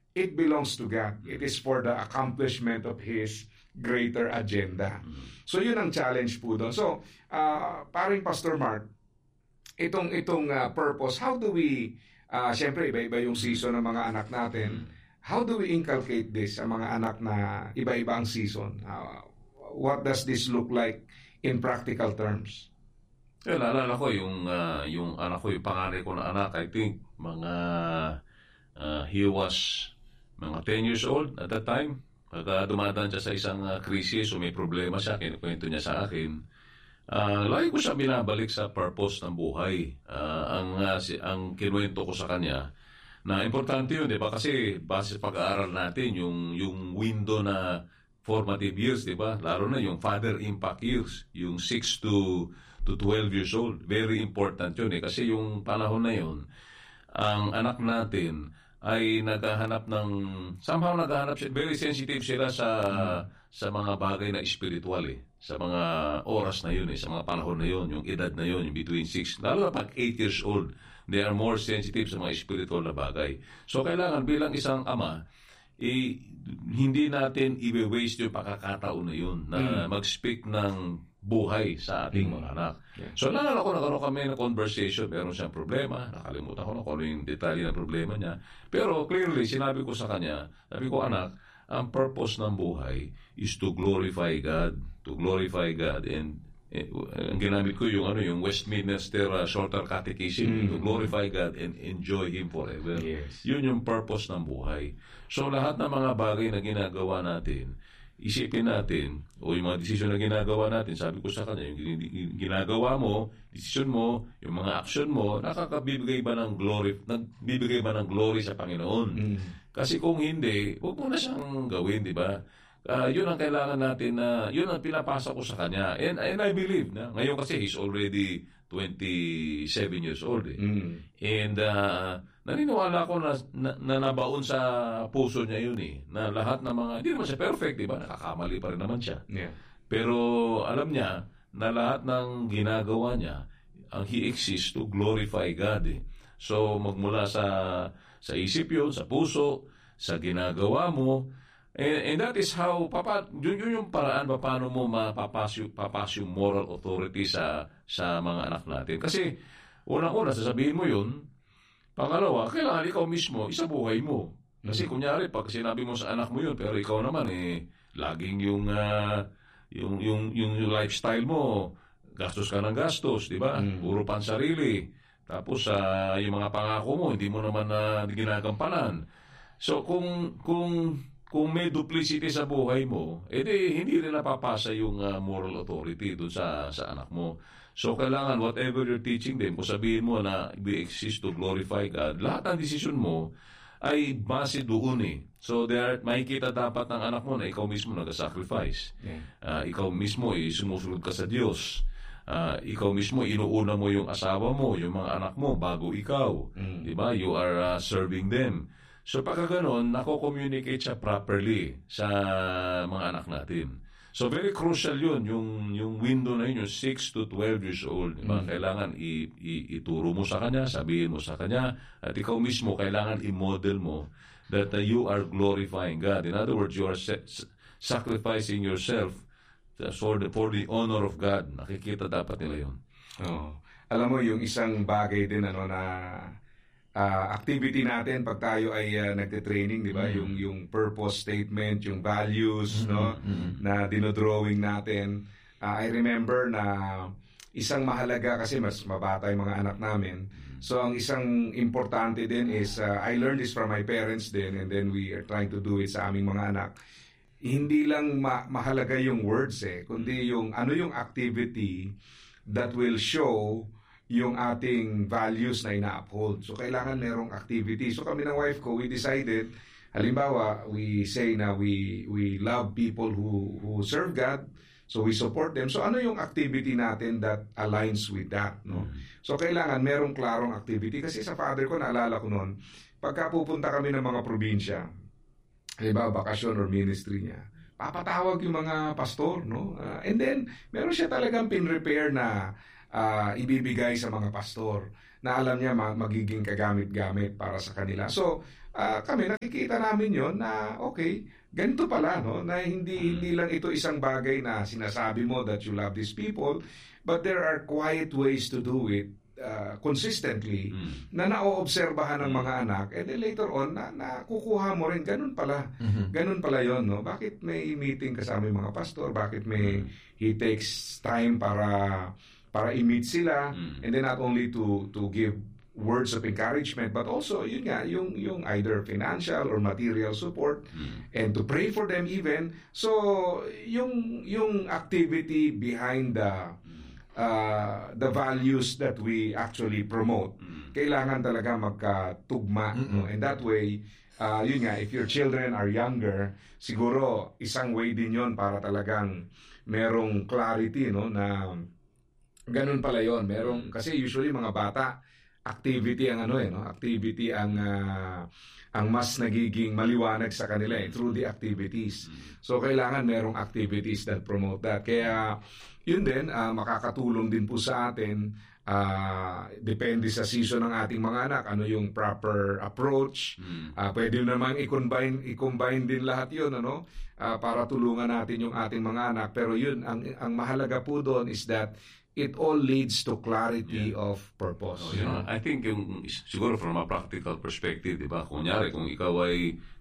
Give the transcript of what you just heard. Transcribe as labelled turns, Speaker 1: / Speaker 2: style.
Speaker 1: it belongs to God. It is for the accomplishment of His greater agenda. So yun ang challenge po doon. So paring Pastor Mark, itong purpose, how do we, syempre iba-iba yung season ng mga anak natin, how do we inculcate this sa mga anak na iba-iba ang season? What does this look like in practical terms?
Speaker 2: Naalala ko yung anak ko, yung panganay ko na anak, I think he was mga 10 years old at that time. Pagka dumadaan siya sa isang krisis o may problema siya, kinukwento niya sa akin, lagi ko siya binabalik sa purpose ng buhay. Ang kinuwento ko sa kanya, na importante yun, di ba? Kasi base sa pag-aaral natin, yung window na formative years, di ba? Lalo na yung father impact years, yung 6 to 12 years old. Very important yun eh. Kasi yung panahon na yun, ang anak natin ay naghahanap siya, very sensitive sila sa mga bagay na spiritual eh. Sa mga oras na yun eh, sa mga panahon na yun, yung edad na yun, yung between 6, lalo na pag 8 years old, they are more sensitive sa mga spiritual na bagay. So kailangan bilang isang ama, hindi natin i-waste yung pagkakataon na yun na mag-speak ng buhay sa ating mga anak. Yeah. So naalala ko, nagkaroon kami ng conversation, meron siyang problema, nakalimutan ko na kung ano yung detalye ng problema niya. Pero clearly, sinabi ko sa kanya, sabi ko, anak, ang purpose ng buhay is to glorify God, and ang ginamit ko yung Westminster Shorter Catechism, to glorify God and enjoy Him forever.
Speaker 1: Yes.
Speaker 2: Yun yung purpose ng buhay. So lahat ng mga bagay na ginagawa natin, isipin natin, o yung mga desisyon na ginagawa natin, sabi ko sa kanya, yung ginagawa mo, desisyon mo, yung mga action mo, nagbibigay ba ng glory sa Panginoon? Kasi kung hindi, huwag mo na siyang gawin, di ba? Yun ang kailangan natin yun ang pinapasa ko sa kanya. And I believe na, ngayon kasi he's already 27 years old eh. And naniniwala ko na nabaon sa puso niya yun eh, na lahat ng mga, hindi naman siya perfect, di ba? Nakakamali pa rin naman siya.
Speaker 1: Yeah.
Speaker 2: Pero alam niya na lahat ng ginagawa niya, he exists to glorify God eh. So magmula sa isip yun, sa puso, sa ginagawa mo, and that is how yun yung paraan paano mo papas yung moral authority sa mga anak natin. Kasi unang-una sasabihin mo yun, pangalawa, kailangan ikaw mismo isabuhay mo. Kasi kunyari pag sinabi mo sa anak mo yun, pero ikaw naman laging yung lifestyle mo, gastos ka ng gastos, di ba? Puro pansarili. Tapos yung mga pangako mo hindi mo naman ginagampanan. So kung may duplicity sa buhay mo, hindi rin napapasa yung moral authority doon sa anak mo. So, kailangan whatever you're teaching them, kung sabihin mo na we exist to glorify God, lahat ng decision mo ay base doon eh. So, makikita dapat ng anak mo na ikaw mismo nag-sacrifice. Yeah. Ikaw mismo sumusunod ka sa Diyos. Ikaw mismo inuuna mo yung asawa mo, yung mga anak mo bago ikaw. Diba? You are serving them. So pagka ganon, nako-communicate siya properly sa mga anak natin. So very crucial yun, yung window na yun, yung 6 to 12 years old. Diba? Kailangan ituro mo sa kanya, sabihin mo sa kanya, at ikaw mismo kailangan i-model mo that you are glorifying God. In other words, you are sacrificing yourself for the honor of God. Nakikita dapat nila yun.
Speaker 1: Oh. Alam mo, yung isang bagay din na activity natin pag tayo ay nagte-training, di ba? Yung purpose statement, yung values, na dinodrawing natin. I remember na isang mahalaga, kasi mas mabata yung mga anak namin. So ang isang importante din is I learned this from my parents din, and then we are trying to do it sa aming mga anak. Hindi lang mahalaga yung words kundi yung yung activity that will show yung ating values na ina-uphold. So, kailangan merong activity. So, kami ng wife ko, we decided, halimbawa, we say na we love people who serve God, so we support them. So, ano yung activity natin that aligns with that, no? So, kailangan merong klarong activity. Kasi sa father ko, naalala ko noon, pagka pupunta kami ng mga probinsya, halimbawa, bakasyon or ministry niya, papatawag yung mga pastor, no? And then, meron siya talagang pin-repair na ibibigay sa mga pastor na alam niya magiging kagamit-gamit para sa kanila. So, kami nakikita namin yon na okay, ganito pala, no? Na hindi lang ito isang bagay na sinasabi mo that you love these people, but there are quiet ways to do it consistently na naoobserbahan ng mga anak, and then later on nakukuha mo rin ganun pala yon, no? Bakit may meeting kasama yung mga pastor, bakit may he takes time para i-meet sila, and then not only to give words of encouragement, but also yun nga yung either financial or material support, and to pray for them even. So yung activity behind the values that we actually promote, kailangan talaga magkatugma, no? And that way, yun nga, if your children are younger, siguro isang way din yon para talagang merong clarity, no, na ganun pala yon. Merong, kasi usually mga bata, activity ang activity ang mas nagiging maliwanag sa kanila through the activities. So kailangan merong activities that promote that. Kaya yun din, makakatulong din po sa atin, depende sa season ng ating mga anak, ano yung proper approach. Pwede naman i-combine din lahat yun, para tulungan natin yung ating mga anak. Pero yun, ang mahalaga po doon is that it all leads to clarity of purpose.
Speaker 2: I think siguro from a practical perspective, di ba? Kunyari, kung ikaw ay